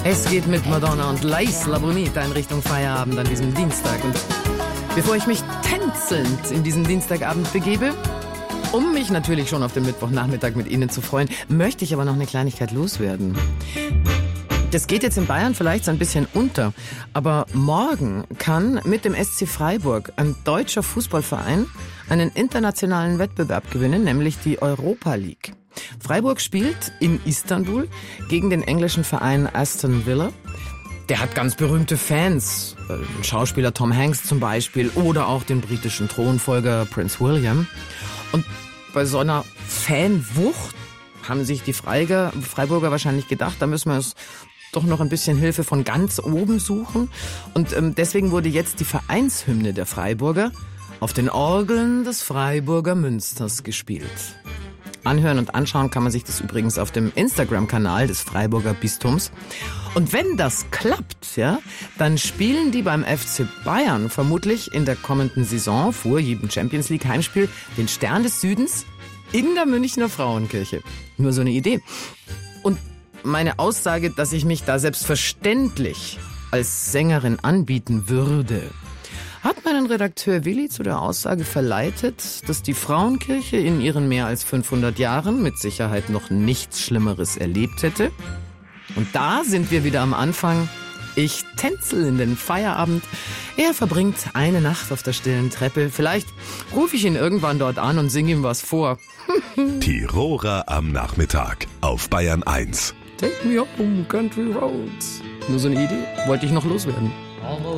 Es geht mit Madonna und L'Isla Bonita in Richtung Feierabend an diesem Dienstag. Und bevor ich mich tänzelnd in diesen Dienstagabend begebe, um mich natürlich schon auf den Mittwochnachmittag mit Ihnen zu freuen, möchte ich aber noch eine Kleinigkeit loswerden. Das geht jetzt in Bayern vielleicht so ein bisschen unter, aber morgen kann mit dem SC Freiburg ein deutscher Fußballverein einen internationalen Wettbewerb gewinnen, nämlich die Europa League. Freiburg spielt in Istanbul gegen den englischen Verein Aston Villa. Der hat ganz berühmte Fans, den Schauspieler Tom Hanks zum Beispiel oder auch den britischen Thronfolger Prince William. Und bei so einer Fanwucht haben sich die Freiburger wahrscheinlich gedacht, da müssen wir es doch noch ein bisschen Hilfe von ganz oben suchen. Und deswegen wurde jetzt die Vereinshymne der Freiburger auf den Orgeln des Freiburger Münsters gespielt. Anhören und anschauen kann man sich das übrigens auf dem Instagram-Kanal des Freiburger Bistums. Und wenn das klappt, ja, dann spielen die beim FC Bayern vermutlich in der kommenden Saison vor jedem Champions-League-Heimspiel den Stern des Südens in der Münchner Frauenkirche. Nur so eine Idee. Und meine Aussage, dass ich mich da selbstverständlich als Sängerin anbieten würde, hat meinen Redakteur Willi zu der Aussage verleitet, dass die Frauenkirche in ihren mehr als 500 Jahren mit Sicherheit noch nichts Schlimmeres erlebt hätte. Und da sind wir wieder am Anfang. Ich tänzel in den Feierabend. Er verbringt eine Nacht auf der stillen Treppe. Vielleicht rufe ich ihn irgendwann dort an und singe ihm was vor. Tiroler am Nachmittag auf Bayern 1. Take me home, country roads. Nur so eine Idee, wollte ich noch loswerden.